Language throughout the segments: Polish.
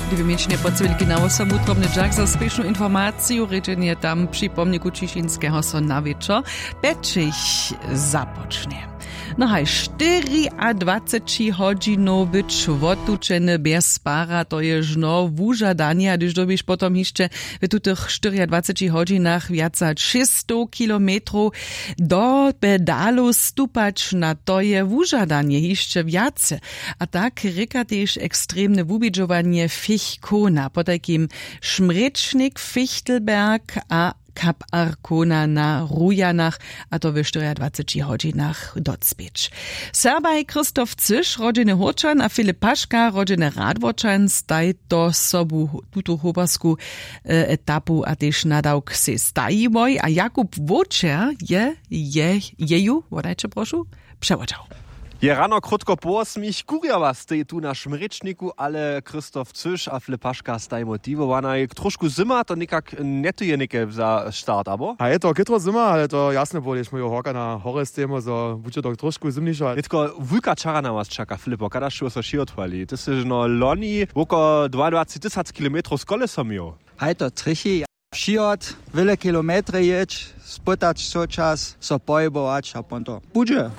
Gdyby mieć nie podswilki na osobu, trobny dżak za spieszną informację, ryczenie tam przy pomniku Cieszyńskiego so na wieczór, Peczich zapocznie. No haj, 24 hodzinów być otuczeny bez spara, to jest no wużadanie, a gdyż dobisz potom jeszcze w tych 24 hodzinach więcej 600 kilometrów do pedalu stupać na to je wużadanie jeszcze więcej. A tak ryka też ekstremne wubidżowanie Fichkona, po takim Szmrycznik, Fichtelberg a Kap Arkona na Rujanach, a to w 24 hodzinach docpieć. Serbaj Krzysztof Cysz, rodziny Horczan, a Filip Paszka, rodziny Radwoczan, staj do sobu tutu hobersku etapu, a też nadał se stajiboj, a Jakub Woczer jeju, wodajcie proszę, przełodział. Je rano krótko po 8 kurjawa stoi tu na Szmryczniku, ale Krzysztof Cysz a Filip Paszka staj motivowana. Jak trošku zima, to nikak nie to je nike za start, abo? A je to kitro zima, ale to jasne boli, jsme jo horka na hore stejmo, so bude to trošku zimniejsze. Tylko wujka czara na was czeka, Filipo, kada šlo so ši odvali. Ty si no loni oko 22 000 kilometrów z kolesom jo. Hej to trichy, šiot, wiele kilometry jeść, spotać co czas, so pojebować, a ponto bude.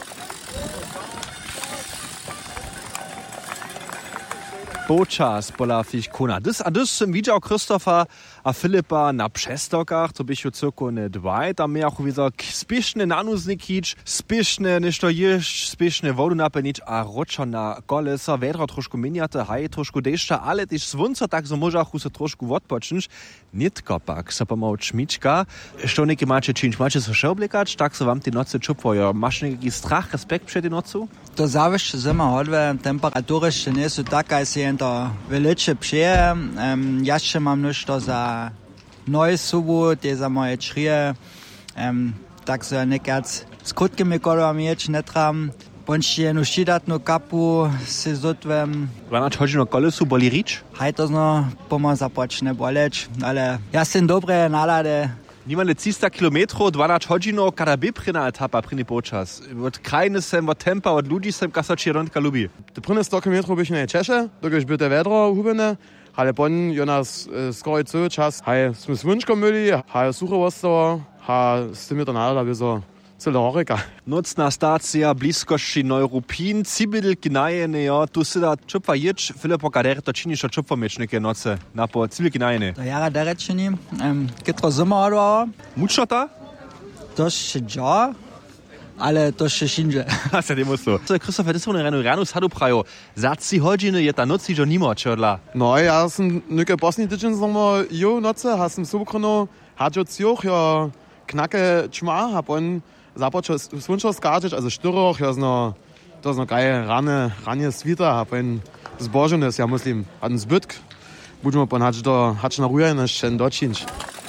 Počas pola Fichkona. Dys sam widział Krzysztofa a Filipa na przestokach, to byś cirka ne dwaj, tam miał wiedzą spieszne nanuznikić, spieszne nešto jeść, spieszne wodu napenić, a roczo na kolesa, wedro troszkę miniate, haj troszkę deszcza, ale też słońce, tak so może se troszkę odpocząć. Nitko pak, so pomału czmiczka, što neke macie czynić, macie so się oblikać, tak so wam te nocy czupwojo. Masz neki strach, respekt przed nocu? To zawiesz zima hodve, temperatury jeszcze nie są taka, jak się to veliče přeje. Ja še mam nešto za noj subu, te za moje črije. Tak so ja nekaj s krutkimi kolorami ječ netram. Ponč jednu šidatnu kapu si zotvem. 12 hodin na kolesu boli rič? Haj to zno pomo započne boleč, ale ja sem dobre nalade. Niemale 300 kilometrów, 12 hodzinów, kada biprina etapa pryny počas. Od krajiny sem, od tempa, od ludzi sem, kasa čieronka lubi. Te pryny 100 kilometrów byś nie Češe, dokiż by te vedro hubene, ale pon jo nas skoro cały czas, haj sme svunčko myli, haj suche ostalo, ha z tym je to nalada, by so cele horika. Nocna stacja, bliskości Neuruppin, Cibidl, Gnajene, ja, tu si da čupva ječ, Filipo, kader to činiš od čupva mečnike noce, na po Cibidl, Gnajene. To jara derečini, kitro zima odvalo. Mučno ta? To še dža, ale to še šinže. Ha, se ne muslo. Krzysztof, ty so rano sadu prajo, za 3 hodiny je ta noci jo nimo čodla. No, ja sam neke poslední týdžen som jo noce, ha sam subkrno, hadžo cioch, jo knake čma, ha pon započal svunčo skáčeć, also štyroch, ja zno, to zno kaj rane svita, ha pon zboženes, ja muslim, hadn zbytk, budemo pon hač na rujene, šen dočinč.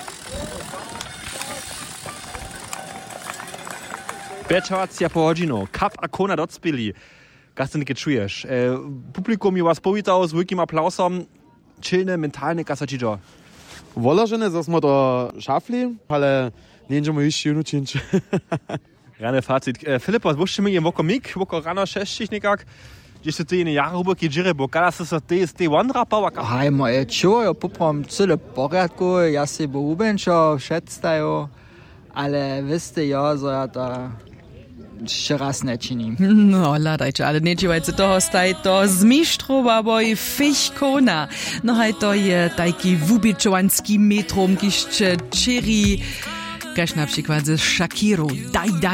Bečovacia po hodinu, Kap Arkona docpili. Kas ty neke czujesz? Publikum je was powitał z wielkim aplausem. Czylne, mentalne, kasa ci jo? Wolożene, że smo to szafli, ale nie będziemy jeszcze uczyć. Rane facit. Filipo, zbożcie mi je woko mik, woko rano 6 nekak. Gdzieś ty nie jara ruboki dżiry, bo kada se ty z tej wandra pałaka. Haj, moje czuło, poprom cyle porядku, ja si bo ubenčo, všetstajo, ale wieste ja, że ja to jeszcze raz nie czynim. No, ladajcie, ale nie dziewajcie toho, staj to z Mistrova boj Fichkona. No haj to je taki wubiczowanski metrom, kiszcze cherry, każ na przykład z Shakiru, daj